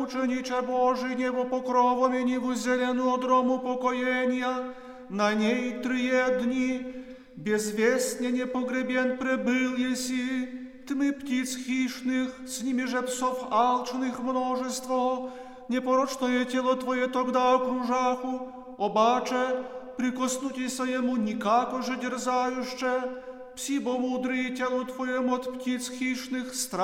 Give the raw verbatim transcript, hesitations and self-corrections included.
мучениче Божий, небо покровом и ниву зеленую дрому покоения, на ней трие дни, безвестня непогребен пребыл еси, тьмы птиц хищных, с ними же псов алчных множество, непорочное тело Твое тогда окружаху, обаче, прикоснутися ему никако же дерзающе, пси бо мудрые телу Твоему от птиц хищных, страх